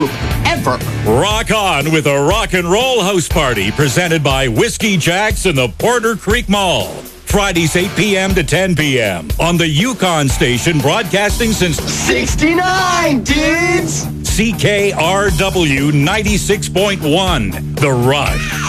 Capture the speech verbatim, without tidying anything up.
ever. Rock on with a rock and roll house party presented by Whiskey Jacks in the Porter Creek Mall. Fridays eight p.m. to ten p.m. on the Yukon station, broadcasting since sixty-nine, dudes! C K R W ninety-six point one, The Rush.